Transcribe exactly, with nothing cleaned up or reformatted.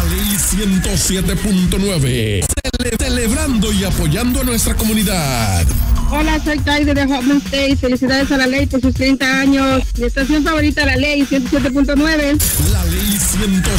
Ley ciento siete punto nueve. Cele celebrando y apoyando a nuestra comunidad. Hola, soy Taide de Hoffman State. Felicidades a la ley por sus treinta años. Mi estación favorita, la Ley ciento siete punto nueve. La Ley ciento